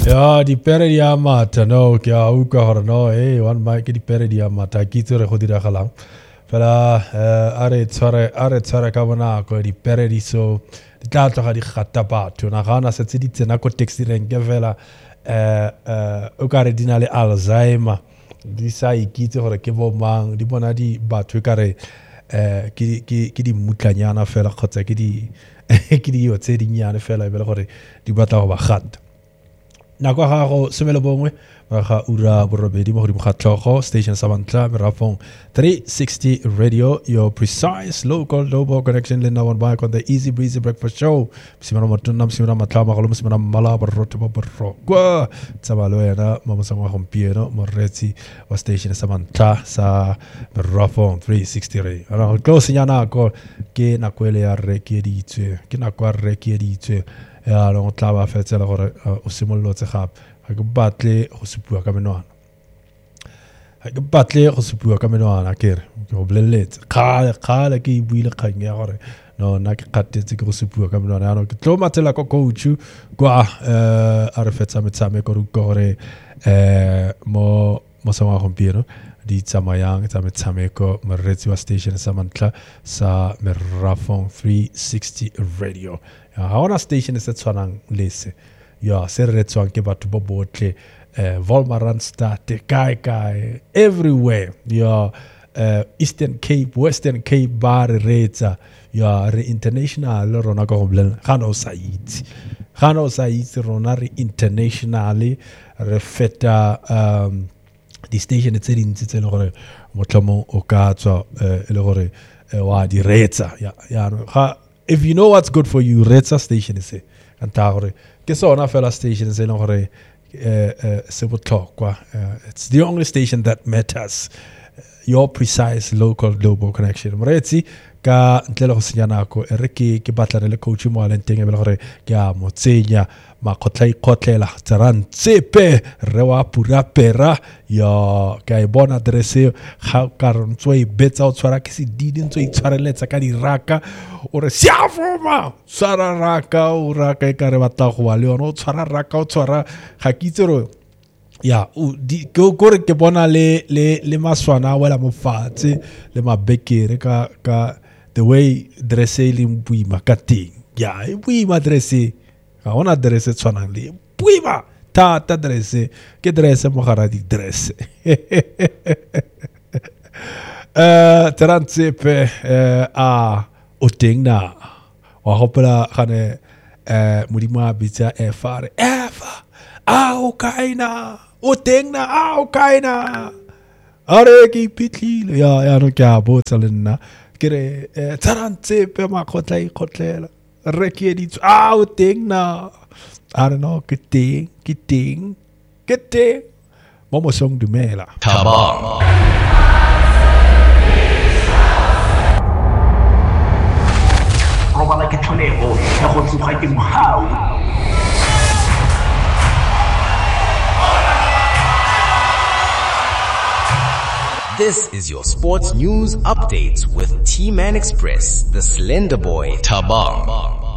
Ya dipere dia mata no kia uka hora no one mic di pere dia mata gitu re khodira khalang fela are tsara ka bona ko di pere di so di tlatla ga di khata batho na gana se tse di tsena ko taxi rank fela o ka re dinale Alzheimer di sa ikitse gore ke bo mang di bona di batho ka re ke di mutlanyana fela khotsa ke di yo tse di nyane fela e bele gore di batla go ba gata na kwa gago semele bongwe ba ga ura borobedi mo godimo ga tlhogo station sa bantla merafong 360 radio your precise local global connection le na one back on the easy breezy breakfast show msimana motuna msimana matlama go msimana mala borrote bo borro kwa tsabalo yana mo mosangwa gompieno mo retsi wa station sa bantla sa merafong 360 radio ara go senyana ko ke na kwele ya rekieditswe ke na kwa rekieditswe ya lo tla ba fetsela gore o simolotse gape ga ke batle go sepua ka menwana kere ke go boleletse kgale ke buile kgang ya gore no na ke kgatetse ke go sepua ka menwana ya no ke tlo matsela ko coach kwa a re fetsa metshameko re go gore mo sengwa gompieno di tsamayang tsa metshameko moretsi wa station sa mantla sa merafong 360 radio ya ha ona station se tshwanang lese ya se re tswang ke batho bo botle Volmaranstad kai everywhere ya Eastern Cape Western Cape bar retsa ya re international rona ka goblen gana o sa itse rona re internationally re feta di station tse dintsi tse le gore motlhomo o ka tswa e le gore wa di retsa ya ga if you know what's good for you retsa station se kanta gore ke sona fela station se le gore se botlhokwa it's the only station that matters your precise local global connection moretsi ka ntle go senya nako re ke batlana le coach mo alenteng e be le gore ke a mo tsenya makgotlela tsarantsepe re wa pura pera ya ka e bona adresse ga ka rontswe e betsa o tshwara ke se didi ntse e tshwareletsa ka diraka o re siafoma tsara raka o raka e ka re batla go wa le yona o tshwara raka o tshwara ga ke itse ro ya go re ke bona le maswana wela mo fatse le mabekere ka the way dresse le mpuima ka teng ya e buima dresse ga ona dresse tshwanang le buima tata dresse ke dresse mo gara di dresse trantsepe a o teng na wa hopela gane modimo a bitsa efa a o kaina o teng na a o kaina are ke pitlile ya no ke a botsa le nna ke re tsarantsepe makgotlela re ke di a o teng na I don't know ke teng mo mo song dumela Tabang robala ke tlholego ya go tsoga ke mohau. This is your sports news updates with T-Man Express, the Slender Boy, Tabang.